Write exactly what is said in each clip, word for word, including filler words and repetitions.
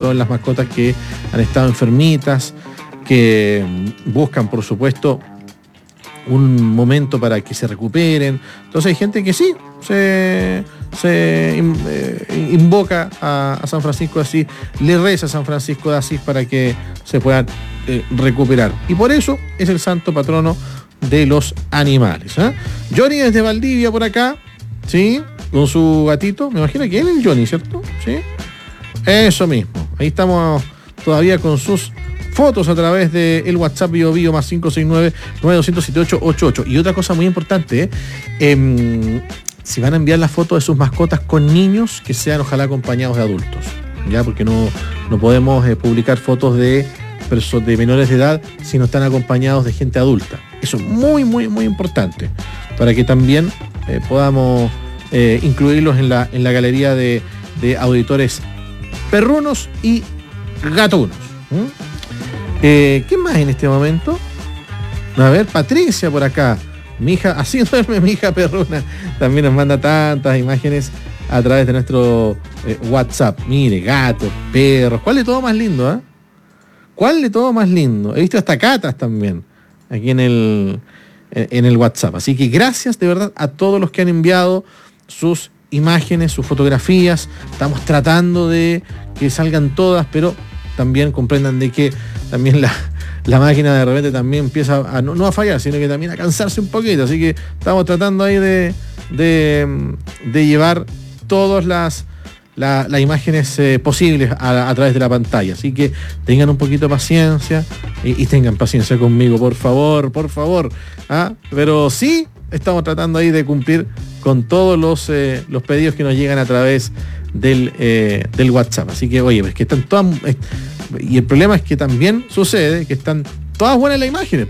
todas las mascotas que han estado enfermitas, que buscan, por supuesto, un momento para que se recuperen. Entonces hay gente que sí, se, se eh, invoca a, a San Francisco de Asís, le reza a San Francisco de Asís para que se puedan eh, recuperar. Y por eso es el santo patrono de los animales. ¿eh? Johnny desde Valdivia por acá, ¿sí? Con su gatito, me imagino que él es el Johnny, ¿cierto? Sí. Eso mismo. Ahí estamos todavía con sus fotos a través del WhatsApp Bio Bio más cinco seis nueve, nueve dos cero siete ocho ocho ocho. Y otra cosa muy importante, ¿eh? Eh, si van a enviar las fotos de sus mascotas con niños, que sean ojalá acompañados de adultos, ya, porque no, no podemos eh, publicar fotos de, de menores de edad si no están acompañados de gente adulta. Eso es muy, muy, muy importante, para que también eh, podamos eh, incluirlos en la, en la galería de, de auditores perrunos y gatunos. ¿Mm? Eh, ¿Qué más en este momento? A ver, Patricia por acá. Mi hija, así duerme mi hija perruna. También nos manda tantas imágenes a través de nuestro eh, WhatsApp. Mire, gatos, perros. ¿Cuál de todo más lindo, eh? ¿Cuál de todo más lindo? He visto hasta catas también aquí en el, en el WhatsApp. Así que gracias de verdad a todos los que han enviado sus imágenes, sus fotografías. Estamos tratando de que salgan todas, pero también comprendan de que también la, la máquina de repente también empieza a no, no a fallar, sino que también a cansarse un poquito. Así que estamos tratando ahí de, de, de llevar todas las, la, las imágenes eh, posibles a, a través de la pantalla. Así que tengan un poquito de paciencia y, y tengan paciencia conmigo, por favor, por favor. ¿Ah? Pero sí, estamos tratando ahí de cumplir con todos los, eh, los pedidos que nos llegan a través del, eh, del WhatsApp. Así que, oye, pues que están todas... Eh, y el problema es que también sucede que están todas buenas las imágenes.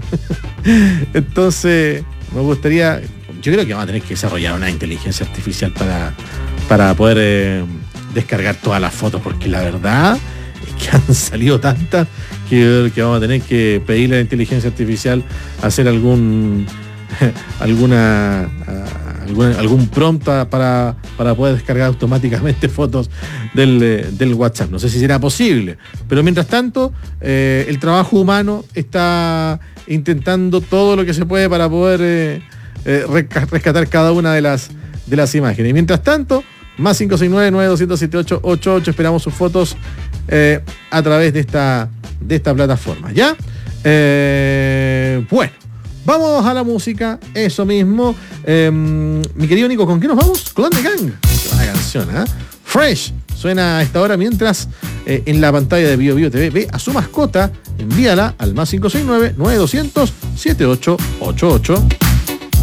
Entonces, me gustaría... Yo creo que vamos a tener que desarrollar una inteligencia artificial para, para poder eh, descargar todas las fotos, porque la verdad es que han salido tantas que, que vamos a tener que pedirle a la inteligencia artificial hacer algún... alguna... Uh, Algún, algún prompt para, para poder descargar automáticamente fotos del, del WhatsApp. No sé si será posible, pero mientras tanto eh, el trabajo humano está intentando todo lo que se puede para poder eh, eh, rescatar cada una de las, de las imágenes. Y mientras tanto, más cinco seis nueve, nueve dos cero siete ocho ocho ocho, esperamos sus fotos eh, a través de esta, de esta plataforma. ¿Ya? Eh, bueno. Vamos a la música, eso mismo. Eh, mi querido Nico, ¿con qué nos vamos? Clan de Gang. Qué buena canción, ¿eh? Fresh suena a esta hora mientras eh, en la pantalla de Bio Bio T V ve a su mascota. Envíala al más cinco seis nueve, nueve dos cero, siete ocho ocho ocho.